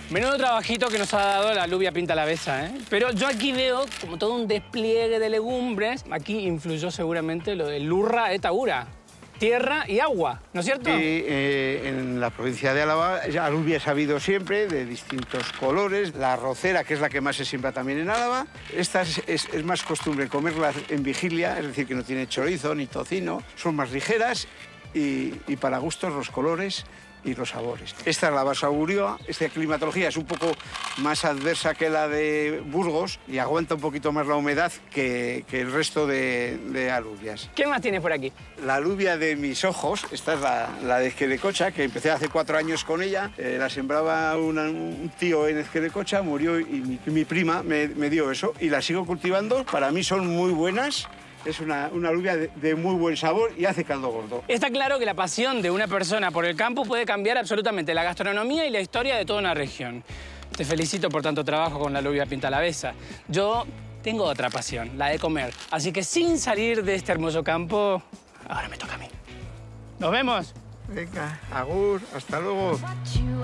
Menudo trabajito que nos ha dado la alubia pintalavesa, ¿eh? Pero yo aquí veo como todo un despliegue de legumbres. Aquí influyó seguramente lo del lurra et aura. Tierra y agua, ¿no es cierto? Y en la provincia de Álava, ya alubias ha habido siempre, de distintos colores. La arrocera, que es la que más se siembra también en Álava. Esta es más costumbre comerla en vigilia, es decir, que no tiene chorizo ni tocino. Son más ligeras y para gustos los colores y los sabores. Esta es la Basaburioa. Esta climatología es un poco más adversa que la de Burgos y aguanta un poquito más la humedad que el resto de alubias. ¿Qué más tienes por aquí? La alubia de mis ojos, esta es la de Ezquedecocha, que empecé hace 4 años con ella. La sembraba un tío en Ezquedecocha, murió y mi prima me dio eso. Y la sigo cultivando. Para mí son muy buenas. Es una alubia de muy buen sabor y hace caldo gordo. Está claro que la pasión de una persona por el campo puede cambiar absolutamente la gastronomía y la historia de toda una región. Te felicito por tanto trabajo con la alubia pintalavesa. Yo tengo otra pasión, la de comer. Así que sin salir de este hermoso campo, ahora me toca a mí. ¡Nos vemos! Venga, agur, hasta luego.